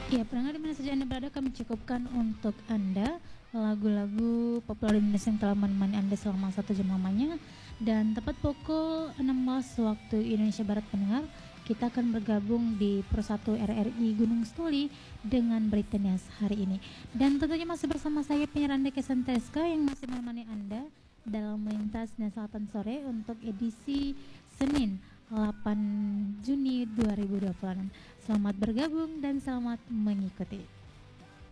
Ya, pendengar di mana saja Anda berada, kami cukupkan untuk Anda lagu-lagu populer Indonesia yang telah menemani Anda selama 1 jam lamanya. Dan tepat pukul 16 waktu Indonesia Barat pendengar, kita akan bergabung di Pro 1 RRI Gunung Stoli dengan berita Nias hari ini. Dan tentunya masih bersama saya penyiar Anda Kesan Teska yang masih menemani Anda dalam melintas dan selatan sore untuk edisi Senin 8 Juni 2026. Selamat bergabung dan selamat mengikuti.